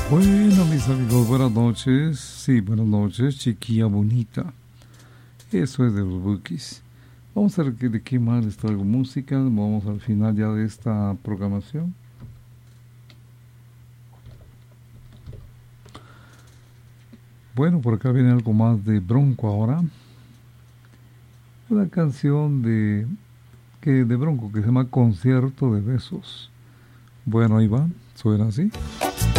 Bueno, mis amigos, buenas noches. Sí, buenas noches, chiquilla bonita. Eso es de los Bookies. Vamos a ver de qué más les traigo música. Vamos al final ya de esta programación. Bueno, por acá viene algo más de Bronco ahora. Una canción de Bronco que se llama Concierto de Besos. Bueno, ahí va, suena así.